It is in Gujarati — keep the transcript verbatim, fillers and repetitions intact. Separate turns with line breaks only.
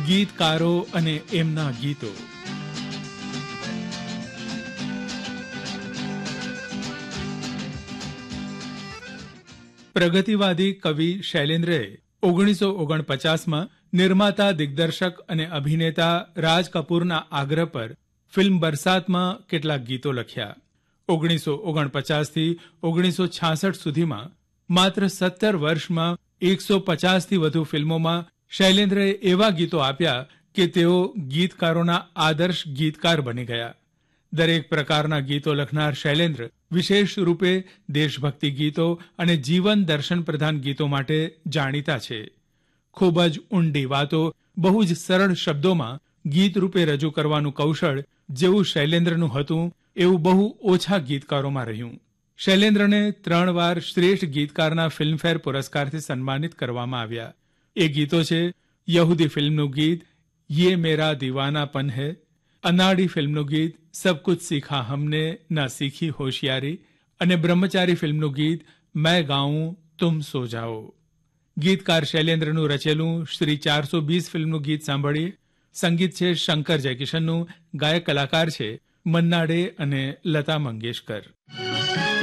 ગીતકારો અને એમના ગીતો. પ્રગતિવાદી કવિ શૈલેન્દ્રએ ઓગણીસો ઓગણપચાસમાં નિર્માતા, દિગ્દર્શક અને અભિનેતા રાજ કપૂરના આગ્રહ પર ફિલ્મ બરસાતમાં કેટલાક ગીતો લખ્યા. ઓગણીસો ઓગણપચાસથી ઓગણીસો છાસઠ સુધીમાં માત્ર સત્તર વર્ષમાં એકસો પચાસથી વધુ ફિલ્મોમાં શૈલેન્દ્રએ એવા ગીતો આપ્યા કે તેઓ ગીતકારોના આદર્શ ગીતકાર બની ગયા. દરેક પ્રકારના ગીતો લખનાર શૈલેન્દ્ર વિશેષ રૂપે દેશભક્તિ ગીતો અને જીવન દર્શન પ્રધાન ગીતો માટે જાણીતા છે. ખૂબ જ ઊંડી વાતો બહુ જ સરળ શબ્દોમાં ગીત રૂપે રજૂ કરવાનું કૌશળ જેવું શૈલેન્દ્રનું હતું એવું બહુ ઓછા ગીતકારોમાં રહ્યું. શૈલેન્દ્રને ત્રણ વાર શ્રેષ્ઠ ગીતકારના ફિલ્મફેર પુરસ્કારથી સન્માનિત કરવામાં આવ્યા. એ ગીતો છે યહૂદી ફિલ્મનું ગીત યે મેરા દીવાનાપન હૈ, અનાડી ફિલ્મનું ગીત સબ કુછ સીખા હમને ના સીખી હોશિયારી અને બ્રહ્મચારી ફિલ્મનું ગીત મેં ગાઉં તુમ સો જાઓ. ગીતકાર શૈલેન્દ્રનું રચેલું શ્રી ચારસો બીસ ફિલ્મનું ગીત સાંભળીએ. સંગીત છે શંકર જયકિશનનું, ગાયક કલાકાર છે મન્ના ડે અને લતા મંગેશકર.